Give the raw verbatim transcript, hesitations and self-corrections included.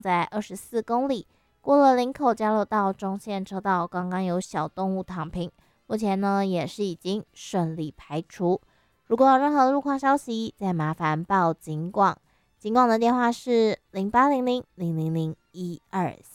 在二十四公里，过了林口交流道中线车道，刚刚有小动物躺平，目前呢也是已经顺利排除。如果有任何路况消息，再麻烦报警广，警广的电话是零八零零零零零一二三。